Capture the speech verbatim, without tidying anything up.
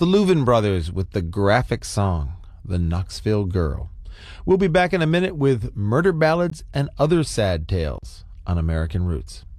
the Louvin Brothers with the graphic song, The Knoxville Girl. We'll be back in a minute with murder ballads and other sad tales on American Roots.